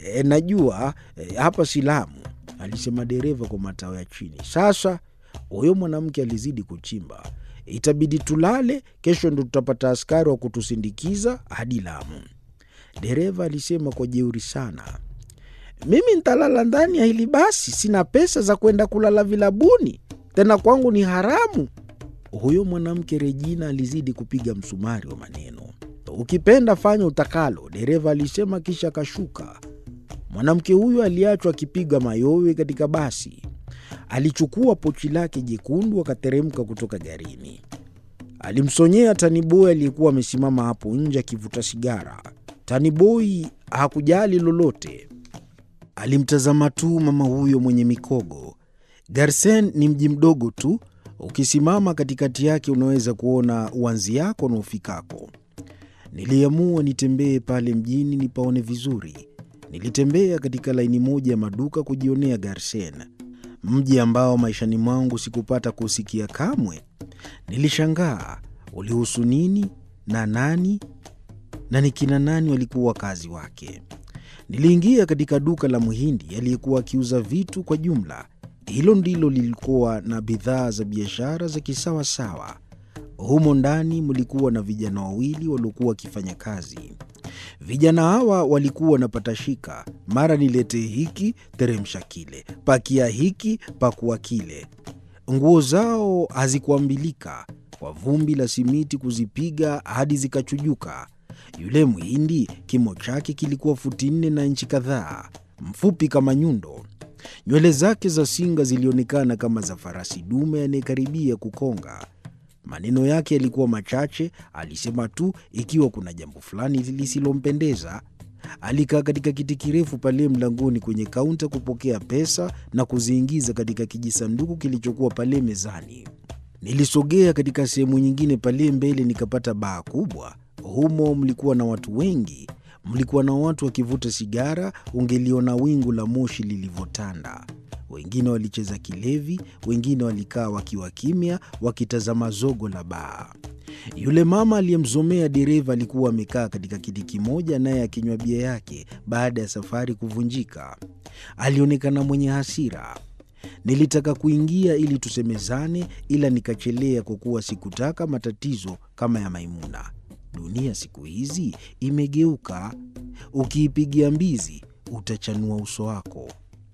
Najua hapa si Lamu, alisema dereva kwa matao ya chini. Sasa huyo mwanamke alizidi kuchimba. Itabidi tulale, kesho ndo tutapata askari wa kutusindikiza hadi Lamu. Dereva alisema kwa jeuri sana. Mimi nitalala ndani ya hili basi, sina pesa za kwenda kulala vilabuni. Tena kwangu ni haramu. Huyo mwanamke Regina alizidi kupiga msumari wa maneno. Ukipenda fanya utakalo, dereva alisema kisha kashuka. Mwanamke huyo aliachwa akipiga mayowe katika basi. Alichukua pochi lake jekundu akateremka kutoka garini. Alimsonyea Taniboi aliyekuwa amesimama hapo nje akivuta sigara. Taniboi hakujali lolote. Alimtazama tu mama huyo mwenye mikogo. Garsen ni mji mdogo tu, ukisimama katikati yake unaweza kuona uanzi yako na ufikako. Niliamua nitembee pale mjini nipaone vizuri. Nilitembea katika laini moja ya maduka kujionea Garsen, mji ambao maishani mwangu sikupata kusikia kamwe. Nilishangaa ulihusu nini na nani na ni kina nani walikuwa wakazi wake. Niliingia katika duka la Mhindi aliyekuwa akiuza vitu kwa jumla. Hilo ndilo lilikuwa na bidhaa za biashara za kisawa sawa. Humo ndani mlikuwa na vijana wawili waliokuwa wakifanya kazi. Vijana hawa walikuwa wanapata shika, mara niletee hiki, teremsha kile, pakia hiki, pakua kile. Nguo zao hazikuambilika kwa vumbi la simiti kuzipiga hadi zikachujuka. Yule Mhindi kimo chake kilikuwa futi 4 na inchi kadhaa, mfupi kama nyundo. Nywele zake za singa zilionekana kama za farasi dume anayekaribia kukonga. Maneno yake yalikuwa machache, alisema tu ikiwa kuna jambo fulani lisilompendeza. Alikaa katika kiti kirefu pale mlangoni kwenye kaunta kupokea pesa na kuziingiza katika kijisanduku kilichokuwa pale mezani. Nilisogea katika sehemu nyingine pale mbele nikapata baa kubwa. Humo mlikuwa na watu wengi. Mlikuwa na watu wakivuta sigara, ungeliona wingu la moshi lilivyotanda. Wengine walicheza kilevi, wengine walikaa wakiwa kimya wakitazama zogo la baa. Yule mama aliyemzomea dereva alikuwa amekaa katika kiti kimoja naye akinywa bia yake baada ya safari kuvunjika. Alionekana mwenye hasira. Nilitaka kuingia ili tusemezane, ila nikachelea kwa kuwa sikutaka matatizo kama ya Maimuna. Dunia siku hizi imegeuka. Ukiipigia mbizi utachanua uso wako.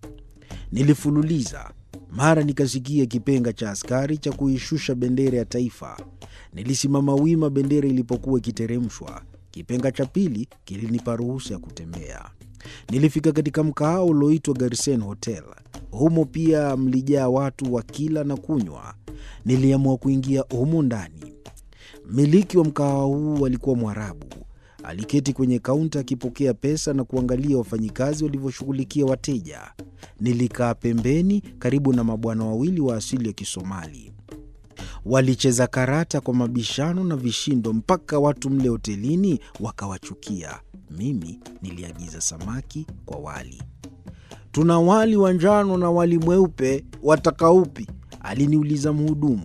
Nilifululiza. Mara nikasikia kipenga cha askari cha kuishusha bendera ya taifa. Nilisimama wima bendera ilipokuwa ikiteremshwa. Kipenga cha pili kilinipa ruhusa ya kutembea. Nilifika katika mkahawa ulioitwa Garsen Hotel. Humo pia mlijaa watu wa kila na kunywa. Niliamua kuingia humo ndani. Mmiliki wa mkahawa huu alikuwa Mwarabu. Aliketi kwenye kaunta akipokea pesa na kuangalia wafanyikazi walivyoshughulikia wateja. Nilikaa pembeni karibu na mabwana wawili wa asili ya Kisomali. Walicheza karata kwa mabishano na vishindo mpaka watu mle hotelini wakawachukia. Mimi niliagiza samaki kwa wali. Tuna wali wa njano na wali mweupe, wataka upi? Aliniuliza mhudumu.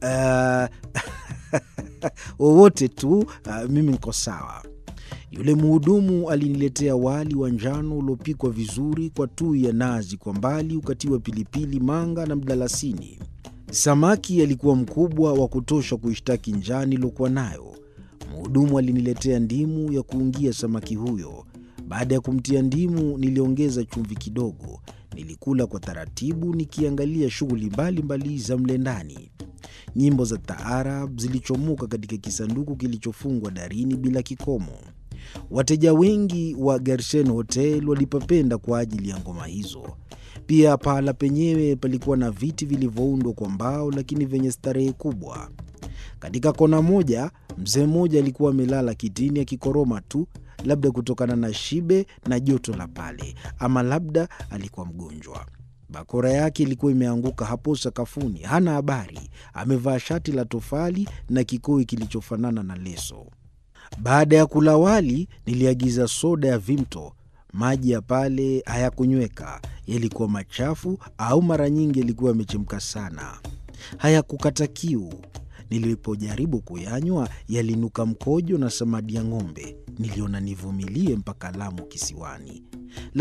Wowote tu, mimi niko sawa. Yule mhudumu aliniletea wali wa njano uliopikwa vizuri kwa tui ya nazi, kwa mbali ukatiwa pilipili manga na mdalasini. Samaki alikuwa mkubwa wa kutosha kuishtaki njaa nilokuwa nayo. Mhudumu aliniletea ndimu ya kuungia samaki huyo. Baada ya kumtia ndimu niliongeza chumvi kidogo. Nilikula kwa taratibu nikiangalia shughuli mbalimbali za mle ndani. Nyimbo za taarab zilichomoka katika kisanduku kilichofungwa darini bila kikomo. Wateja wengi wa Garsen Hotel walipapenda kwa ajili ya ngoma hizo. Pia pahala penyewe palikuwa na viti vilivyoundwa kwa mbao lakini vyenye starehe kubwa. Katika kona moja, mzee mmoja alikuwa amelala kitini akikoroma tu, labda kutokana na shibe na joto la pale, ama labda alikuwa mgonjwa. Bakora yake ilikuwa imeanguka hapo sakafuni, hana habari. Amevaa shati la tofali na kikoi kilichofanana na leso. Baada ya kula wali, niliagiza soda ya Vimto. Maji ya pale hayakunyweka, yalikuwa machafu au mara nyingi yalikuwa yamechemka sana. Hayakukata kiu. Nilipojaribu kuyanywa, yalinuka mkojo na samadi ya ng'ombe. Niliona nivumilie mpaka Lamu kisiwani.